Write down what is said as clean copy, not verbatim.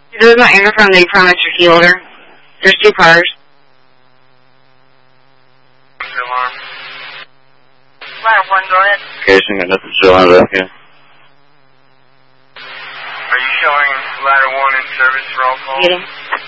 This is my interphone that you promised your key holder. There's 2 cars. Alarm. Ladder 1, go ahead. Okay, so I got nothing still on it, okay. Are you showing ladder 1 in service for all calls? Get him.